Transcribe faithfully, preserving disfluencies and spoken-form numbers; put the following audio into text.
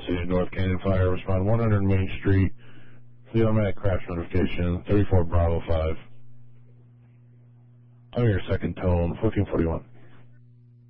Associated North Canyon Fire, respond one hundred Main Street, for the automatic crash notification, thirty-four Bravo five. I'm your second tone, fourteen forty-one.